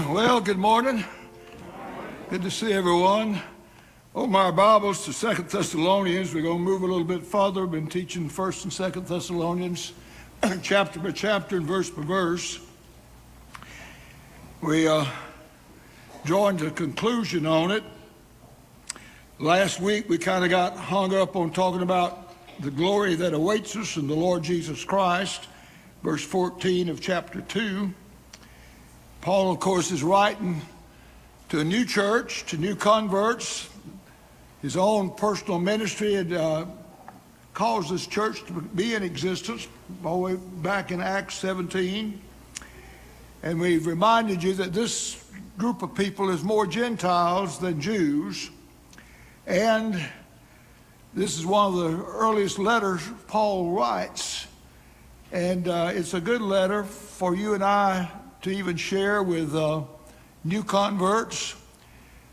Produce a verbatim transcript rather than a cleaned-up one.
Well, good morning. Good to see everyone. Open our Bibles to Second Thessalonians. We're going to move a little bit further. We've been teaching First and Second Thessalonians, chapter by chapter and verse by verse. We uh, joined a conclusion on it. Last week we kind of got hung up on talking about the glory that awaits us in the Lord Jesus Christ, verse fourteen of chapter two. Paul, of course, is writing to a new church, to new converts. His own personal ministry had uh, caused this church to be in existence all the way back in Acts seventeen. And we've reminded you that this group of people is more Gentiles than Jews. And this is one of the earliest letters Paul writes. And uh, it's a good letter for you and I to even share with uh, new converts.